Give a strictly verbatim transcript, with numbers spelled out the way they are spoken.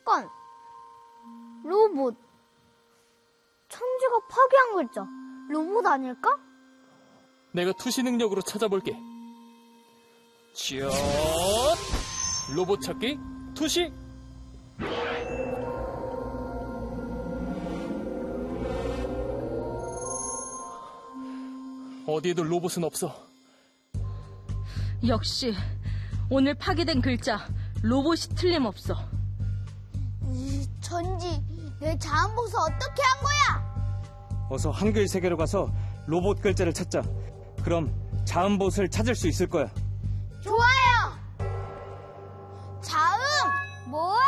잠깐. 로봇. 천지가 파괴한 글자. 로봇 아닐까? 내가 투시 능력으로 찾아볼게. 쥐엇! 로봇 찾기 투시! 어디에도 로봇은 없어. 역시 오늘 파괴된 글자 로봇이 틀림없어. 이 천지, 내 자음보수 어떻게 한 거야? 어서 한글 세계로 가서 로봇 글자를 찾자. 그럼 자음봇을 찾을 수 있을 거야. 좋아요. 자음, 못,